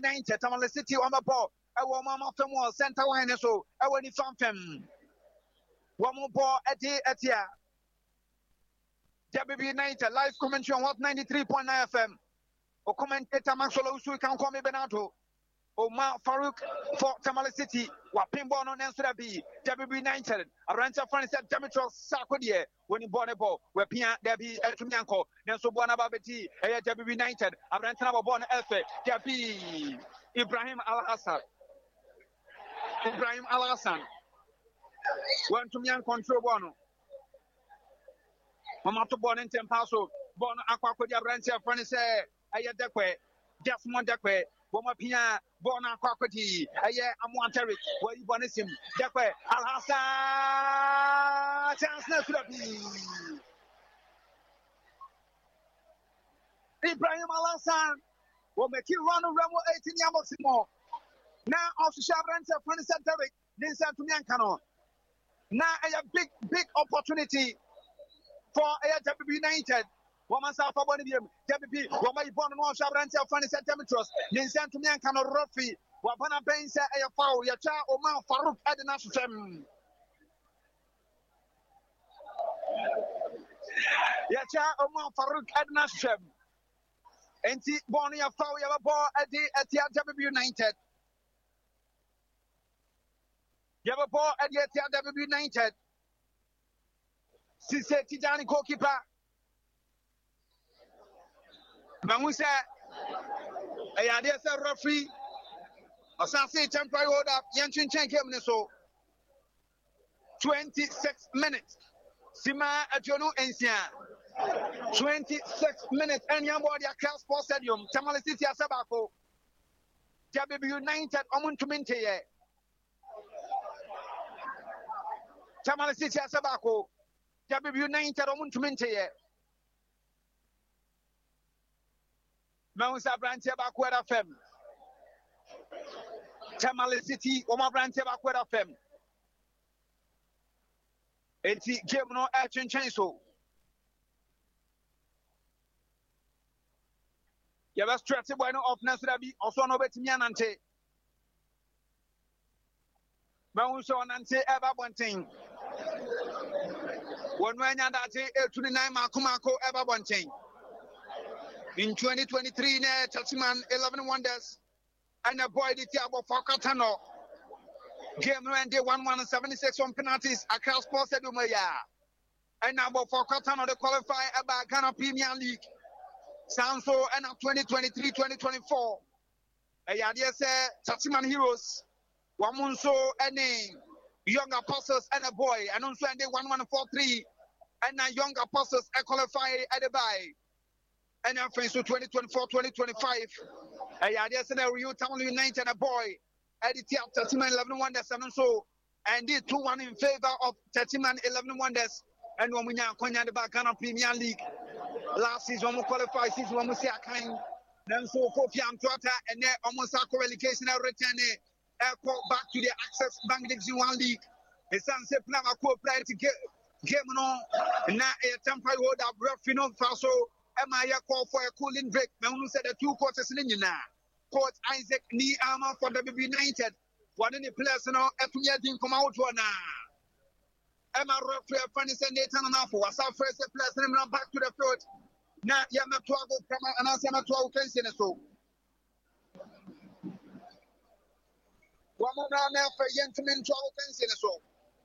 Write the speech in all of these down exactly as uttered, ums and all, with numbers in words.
United, Tamale City on the ball. I want Mama Femo, center line, so I want it from them. One more ball at the Etia. W B United, live commentary on what ninety-three point nine F M. O commentator Maxwell Usu can call me Benato. Omar Farouk for Tamale City. Wa pinball on answer be W B United. Aranta friend said Demetros Sarkodie when he born a ball. Where Pia Debbie Eltumianco. Nenso Buana Babeti. A W B United. Aranta born Efe. Debbie Ibrahim Al Hassan. Ibrahim Al Hassan. One to me and control Bono. Mama to born in Tempaso. Born Aquacodia Aranta friend said Ayadekwe. Jasmine Dekwe. Boma Pia, Bona Quackity, a year, I'm one territory, where you want him. That way, Al Hassan, Chancellor Flappy. Ibrahim Al Hassan will make you run around eighteen years more. Now, also Shabranta, Fanny Centeric, Ninsa to Miancano. Now, a big, big opportunity for A W B United. Woman South of Bonium, W P, Woman born on Shabranta, Fanny Centimeters, Ninsan to Miancano Rofi, Wapana Bensa, a foul, Yacha, Omar Farouk, Adenashem. Yacha, Omar Farouk, Adenashem. And see, Bonnie, a foul, you have a ball at the at the W B United. You have a ball at the W B United. Sisse Tijani goalkeeper. Mamusa, a idea of referee, a Sansi temporary hold up, Yanchin Chen came so twenty-six minutes. Sima Ajono Ensia, twenty-six minutes, and Yambodia Class Sports Stadium, Tamale City Asabako, W B United, Omuntuminte, Tamale City Asabako, W B United, Omuntuminte. Mount Branche Bakwera Fem. Tamale City, Oma Branche Bakwera Fem. Eti game no action change so. Yaba strategy boy no off Nasrabi, also no bet me anante. Mount so anante ever one thing. One man that eight twenty-nine Makumako ever one thing. In twenty twenty-three, Chelseaman eleven wonders, and a boy did about Fakatano. Game ran day one one seventy-six on penalties across Sports Edumaya. And now for Fakatano, they qualify about Ghana Premier League. Sounds so, and now twenty twenty-three twenty twenty-four. A idea say Chelseaman heroes, Wamunso, and young apostles, and a boy, and also and day one one four three, and now young apostles, I qualify at the buy. And I'm friends to twenty twenty-four twenty twenty-five. I had scenario Town United and a boy. Edit thirty man eleven wonders and so. And did two one in favor of thirty man eleven wonders. And when we now Konya the back on Premier League. Last season we qualify season when we see a kind. Then so for Fiam Trota and then almost a relegation return airport back to the Access Bank Division One League. The Sunset Plan a co-player to get game on. Now a temporary hold up Ruffino Faso. Am I a call for a cooling break? Now, who said the two quarters in you now? Coach Isaac Ni Armour for W B United. One in the players now, if we didn't come out one now. Am I referee Fanny and Nathan and Alpha? Was our first players and run back to the field? Now, Yama Twago, and I said, twelve can so. One more round now for Gentlemen, twelve can so.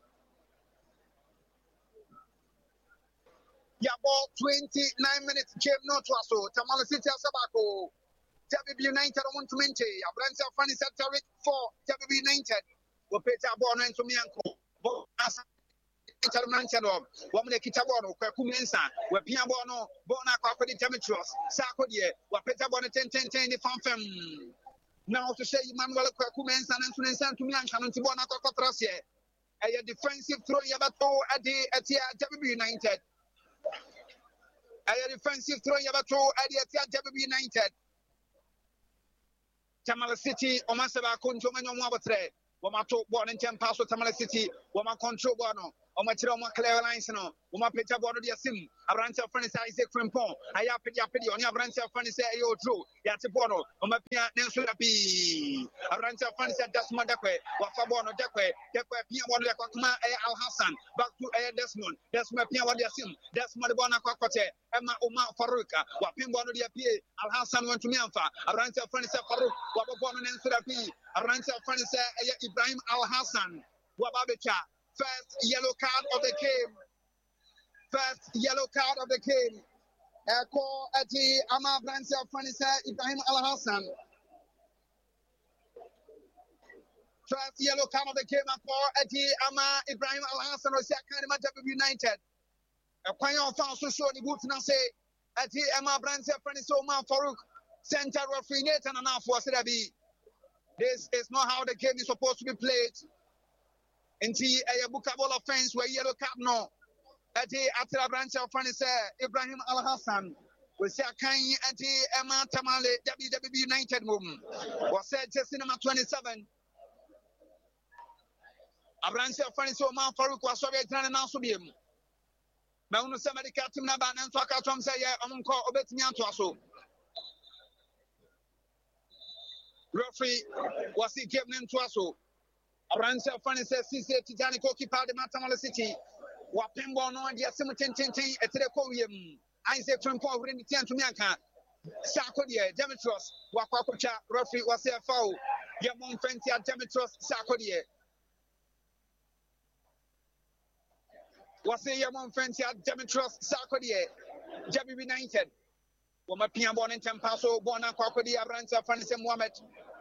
Yeah, ball twenty-nine minutes. Game not to us. Tamale City Asabako. W B United on to Mente. Abranta Fanny Centeric for W B United. We pay a ball and to me uncle. International woman Kitabono, Kumensa, where Piabono, Bona Coffee Demetros, Sarkodie, where Peter Bonnet ten ten ten Fanfem. Now to say Manuel Kumensa and Sunan to me and Canon to Bona Cotrasia. A defensive throw Yabato at the at the W B United. A defensive throw Yabato at the W B United. Tamale City, Omasaba Kuntoman Wabatre, Wamato born in ten pass with Tamale City, Wama control Bono. Omachiro Maclare Lines, no, Uma Peter Bodo de Sim, a branch of Fanny Isaac Frimpon, Ayapidi Apidi, on your branch of Fanny say, Yo, true, Yatibono, Omapia Nensulapi, a branch of Fanny said Desmond Deque, Wafabono Deque, Deque Pia Wadakma, Al Hassan, back to Air Desmond, Desmond Pia Wadiasim, Desmond Bona Cocote, Emma Oma Faruka, Wapimbono de Apie, Al Hassan went to Mianfa, a branch of Fanny Faruk, Wababon Nensulapi, a branch of Fanny Ibrahim Al Hassan, Wababicha. First yellow card of the game. First yellow card of the game. Eko ati ama branch of Fanisa Ibrahim Al Hassan. First yellow card of the game. Eko ati ama Ibrahim Al Hassan. Osi akani ma W United. Ekwanyo fan so show ni boot na say ati ama branch of Fanisa Omar Farouk. Center referee Nathan Anafo said be. This is not how the game is supposed to be played. Inti a bookable offense where yellow card no. Ati atira branch of Fanisa Ibrahim Al Hassan. We say Kanye ati Emma Tamale W W United mum. Was said just in number twenty-seven. A branch of Fanisa Omar Farouk was so very trying now to be him. Now no somebody cut him about and talk out from say I'm call obet me to so. Referee was he gave him to us so. Abrante Fanny says, Sisi Tijani Koki Party Matamala City. Wapimbo no idea Simutin Tintin at the Korean. Isaac Trimpo in the Tian to Mianka. Sarkodia, Demetros, Wakakocha, referee was a foul. Yamon Fentia, Demetros, Sarkodia. Was a Yamon Fentia, Demetros, Sarkodia. W United. Wama Piambon and Tempaso, Bona Kokodia, Abrante Fanny Mohamed.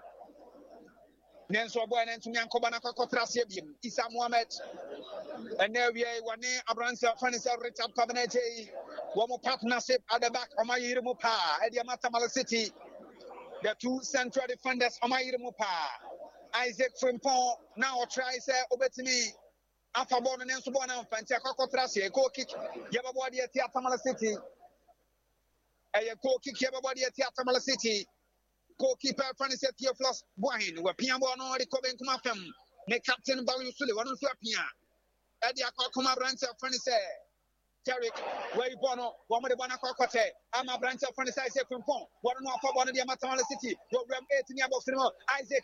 Nenso boy and to me and Kobana Kotrasium, Isa Mohamed, and there we are one Abranza Fanisa Richard Cabinet, one more partnership at the back of my Irimupa, at the Matamala City, the two central defenders of my Irimupa, Isaac Frimpon, now tries over to me. Afabon and Ensobona, Fantia Kotrasi, go kick Yababody at Yatamala City, a go kick Yababody at Yatamala City. Goalkeeper Francis Theophilus Bohin, where Piambo no recover come from. Ne captain Balu Sule, one of Pia. Eddie Akoma branch of Francis Tarek, where you born, one of the one Cocote, I'm a branch of Francis Isaac from Pont, one of one of the Matamala City, go ram eight in the above Isaac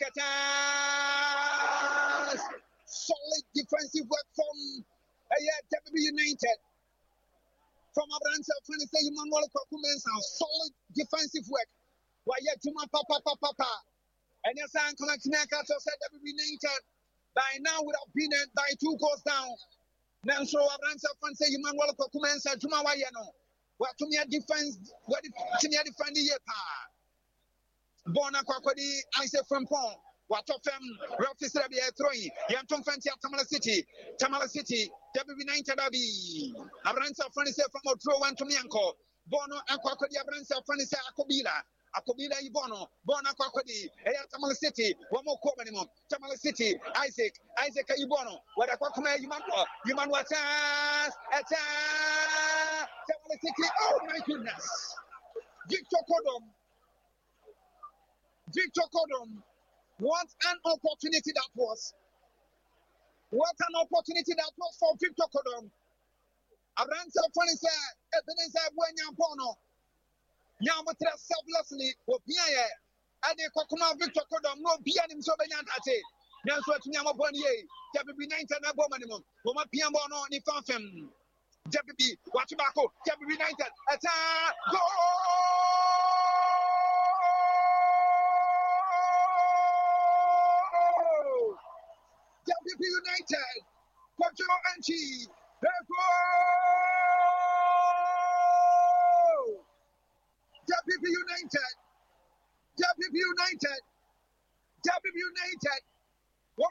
Atas. Solid defensive work from a W United. From a branch of Francis Emmanuel Kokumensa, solid defensive work. Why yet to my papa papa papa and yes I'm connecting said that we United by now would have been by two goals down. Now so Abranta fan say Emmanuel Kokumensa to my wayano. What to me a defense what to me a defend the pa Bona Kokodi I say from Pong. What of them Ralphie said be throwing Yanton Fanti at Tamala City Tamala City W United Abbey Abranta fan say from a throw one to me uncle Bono and Kokodi Abranta fan say Akobila Akobila Ibono, Bona Kokodi, Tamala City, one more minimum, Tamala City, Isaac, Isaac Ibono, what a Kokoma, Human, Human Watas, Ata, Tamala City, oh my goodness, Victor Kodom, Victor Kodom, what an opportunity that was, what an opportunity that was for Victor Kodom. Abranta Fanisa, Ebenezer Buenya Bono. Yamatra selflessly, or Pia, and the Kokuma Victor Kodom, no Pian him so Benyate. That's what Yama Bonnier, W B United and Abominum, Woma Piambono, ni Fanfem, W B, Watchbacko, W B United, attack, go! W B United, Portugal and Chi, the W B United, W B United, W B United, what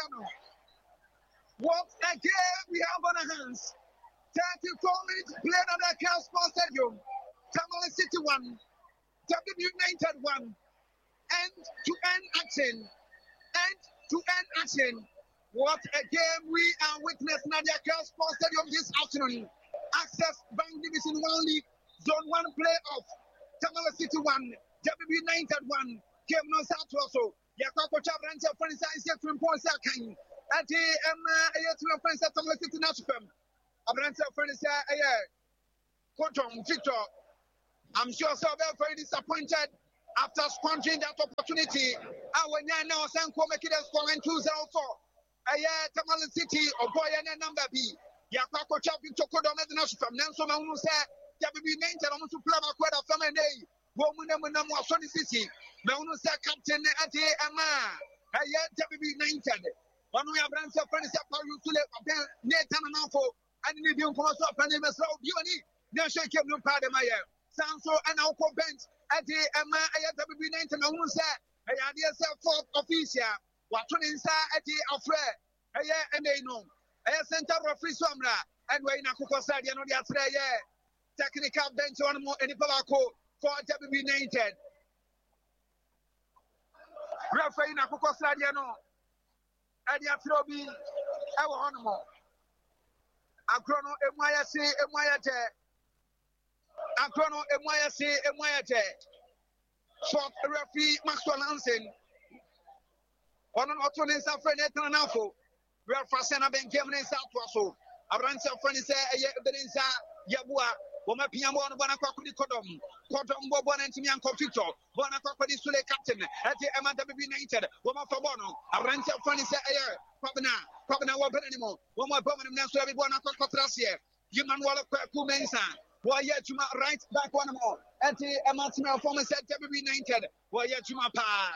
What a game we have on our hands. thirty-four minutes played at the Cal Sports Stadium. Tamale City one, W B United one, end to end action, end to end action. What a game we are witnessing at the Cal Sports Stadium this afternoon. Access Bank Division one League, Zone one playoff. Tamale City one, W B United one, game no South also. Yakako Chabrante for the size of Trimpo Sakan, Ati Emma, a year to a friend set on the city Nasfem. A brand of friends say, a year. Cotton, Victor. I'm sure so very disappointed after squandering that opportunity. I will now send Comekida scoring two zero four. A year, Tamale City, or boy, and number B. Yakako Chapping Chokodo Nasfem. Nanso Mamusa, W B named almost to play a quarter from a day. Woman, Namu, Sonny City. Mamusa Captain Ati Emma. A year, W B named. One way, branch of friends up you to let Nathan and Alpho, and if you come up and name us out, you need no shake him no part of my year. Sanso and Alco bench at the Emma W B ninety and Musa, a idea self fourth official, what one inside at the Afre, a year and they know, a center of free Somra, and when Akuko said, you know, the Afre, technical bench one more any Palaco for W B ninety. Referee Akuko said, you know. Adi Afrobi, ewo hono. Akrono emuayase emuayate. Akrono emuayase emuayate. Short referee Maxwell Hansen. Ono no to ne nsa frɛ ne tena nafo. Referee se na benkem ne nsa to so. Abranse frɛ ne se eye ebere nsa yabua. Woma piambo no bana kwakudi kodom. Kodom bo bona ntimi an conflictor. Bona kwakudi sule captain. Ati Emma W B United. Woma fa bono. Arrange funny say aye. Kwabena. Kwabena wo bena nimo. Woma bomani mnanso abi bona kwakotrasie. Human wala kwaku mensa. Wa ye tuma right back one more. Ati Emma tuma form say W B United. Wa ye tuma pa.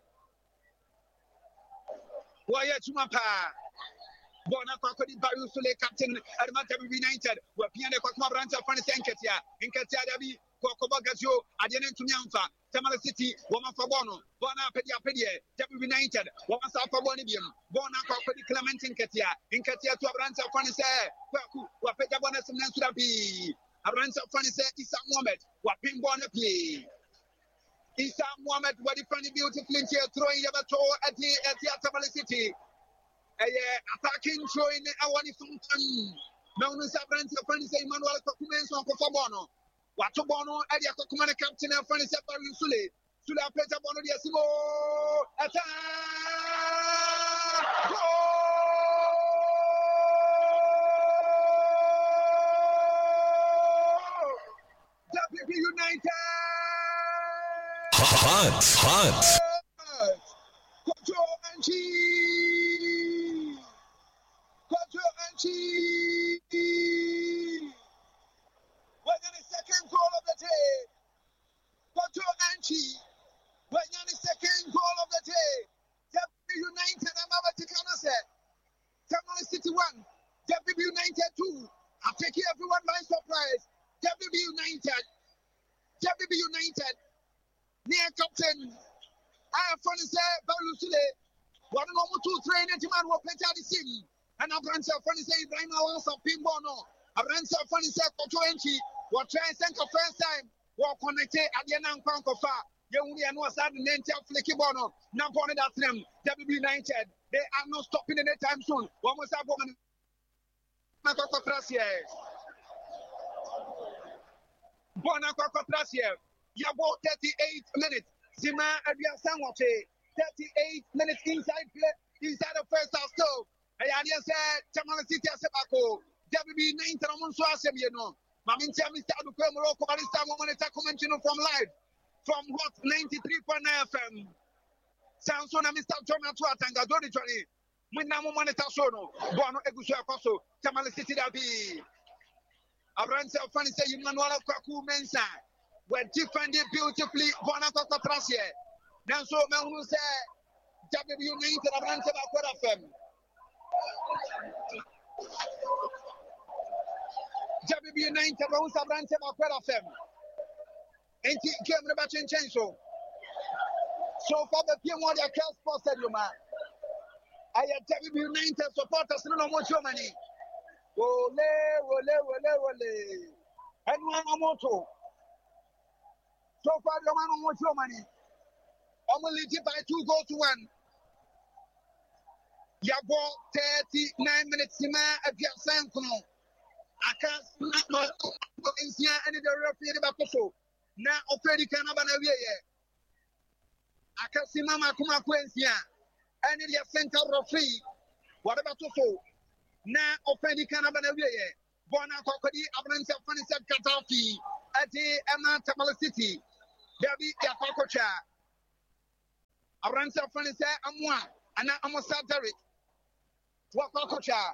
Wa ye tuma pa. Bona kwakudi bayu sule captain Emma W B United. Wa piane kwa kuma branch funny say enketia. Enketia dabi Kokoba Gazio, Adian Tumianfa, Tamale City, Woman for Bono, Bona Pedia Pedia, W B United, Woman Safa Bonibium, Bona Kokodi Clement in Katia, in Katia to Abranta Fanise, Kwaku, Wapeta Bonas and Nansurabi, Abranta Fanise, Isa Mohamed, Wapim Bonapi, Isa Mohamed, what if funny beautifully throwing Yabato at the at the Tamale City, attacking throwing Awani Fountain, Maunus Abranta Fanise, Manuel Kokumens on Kofabono. Watu bono edi akokumane captain and friend se pari sule sule apeta bono di asimo ata W B United hot hot Kojo Anchi Kojo Anchi when the second goal of the day, Kojo Anchi. When the second goal of the day, W B United and Mavatikana said, Tamale City one, W B United two. I'm taking everyone by surprise. W B United, W B United, near captain. I have fun to say, Barusule, one of the two train and man will play the sim. And I'm going to say, fun to say, Ibrahim Alonso, Pimbono. I'm going to say, fun to say, Kojo Anchi. What try and the first time, walk connected at the end of Pankofa. You only know what's happening in Flicky Bono. Now, on that them, W B United, they are not stopping anytime soon. One was a woman. Bonacotrasia. You bought thirty-eight minutes. Zima Abia Sanwache. thirty-eight minutes inside play, inside the first half. So, I said, Tamale City Sebako. W B United, I'm on Swasem. Mamintia Mister Aduke Morocco Barista Monitor commenting from live from what ninety-three point nine F M. Samson and Mister John Atuatanga Dori Johnny. Minamu Monitor Sono. Bono Egusha Paso. Tamale City Dabi. Abranta Fanny say Emmanuel Kwaku Mensa. Were defended beautifully. Bona Cotrasia. Then so Manu say W B United Abranta Bakura F M. W B United Rounds Abrante Makwera F M. Ain't it came about to change so? So for the P M one, the Kel Sports Stadium, I had W B United supporters, no more Germany. Ole, ole, ole, ole. And one moto. So far, the man on Germany. Only by two goals to one. Yabo thirty-nine minutes, Sima, if you are saying, I can't not see any of the referee about so. Now, already can have an area. I can see Mama Kuma Quencia, and the center referee. whatever to so na offendi Canada na wiye bona kokodi abranse fani said Gaddafi ade ema Tamale City David Yakokocha abranse fani said amwa ana amosa Derek Wakokocha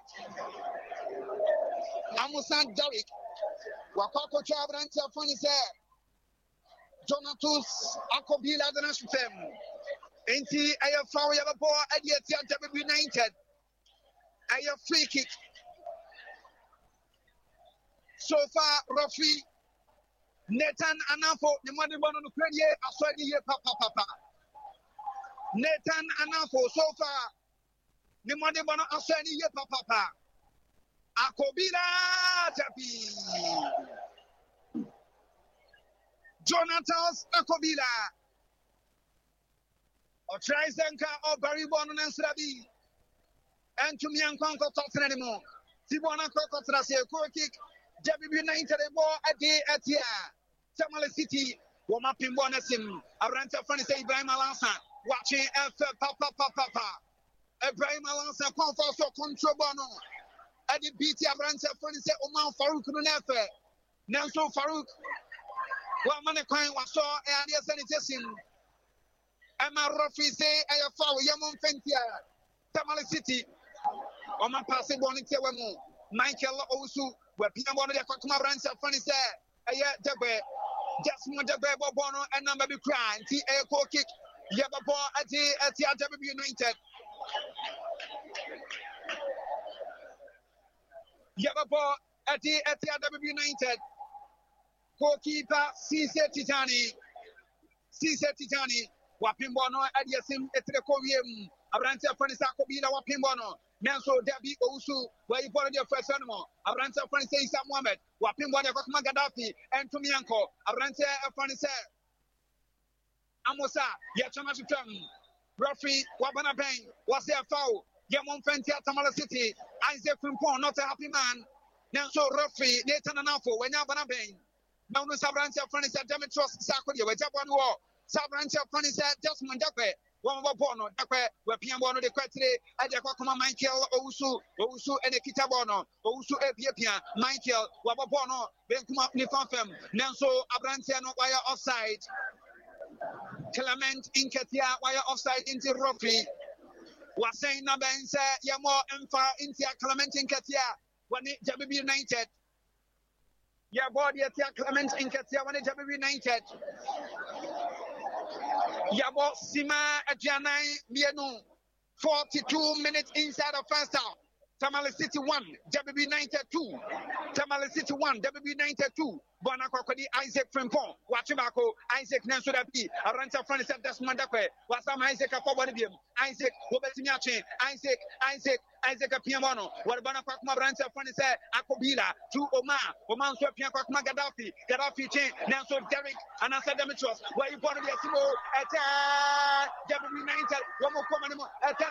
amosa Derek Wakokocha abranse fani said Donatus Akobila the Nashfem Enti aya foul ya ball at the W United aya free kick. So far, Rafi Nathan Anafo, the money one on the credit, I saw the year papa papa. Nathan Anafo, so far, the money one on the year papa papa. Akobila Tapi Jonathan's Akobila or Trizenka or Barry Bonon and Srabi and to me and Conco Totten anymore. Sibona Cocotra say a kick. W United ball at the at here. Tamale City, warm up in Bonasim. Aranta Funny say Ibrahim Alansa. Watching F Papa Papa Papa. Ibrahim Alansa, Conforce or Control Bono. At the B T Aranta Funny say Oman Farouk Nunefe. Nelson Farouk. What money coin was saw and yes, sanitation. Emma Ruffy say, I have found Yamon Fentia. Tamale City. Oman passing Bonita Wemo. Michael Osu. Where Pina Bono de Kakuma Branch of Funny said, a year Debe, just one Debe Bono and number be crying, T A Co kick, Yababo at the at the W United. Yababo at the at the W United. Goalkeeper Cisse Titani, Cisse Titani, Wapimbono at the Sim at the Kovium, Abranta Funny Sakobina Wapimbono. Nanso Dabi Ousu, where you bought your first animal. Abranta Funny say Sam Mohammed, Wapimbo Kokma Gaddafi, and Tumianko, Abranta Funny say Amosa, Yachama Tum, Ruffy, Wabana Bang, was there foul, Yamon Fentia, Tamale City, Isaac Frimpon, not a happy man. Nanso Ruffy, Nathan Anafo, when Yabana Bang, Manu Sabranta Funny said Demetros Sakodia, where Japan war, Sabranta Funny said Desmond Dape. One more bono, where Piamono de Quatre, Ajakoma Michael, Ousu, Ousu, and a Kitabono, Ousu Epia, Michael, Wababono, Benkuma Nifafem, Nanso Abrantiano, wire offside, Clement Inketia, wire offside into Rofi, was saying Nabense, Yamo, Emfa, Intia, Clement Inketia, when it W United. Yeah, body at Clement Inketia, when it W United. Yabo Sima Adjanai Mienu. forty-two minutes inside of first half. Tamale City one, W United two. Tamale City one, W United two. Bona Kokodi, Isaac Frimpon, Wachimako, Isaac Nansudapi, Aranta Francis Desmond Dakwe, Wasam Isaac Afobadium, Isaac, Robetimiache, Isaac, Isaac, Isaac Piamono, Wabana Kwakma Branta Francis Akobila, to Oma, Oman Swapia Kwakma Gaddafi, Gaddafi Chain, Nanso Derek, and Asa Demetros, where you bought the Simo, attack, W United, one more common attack,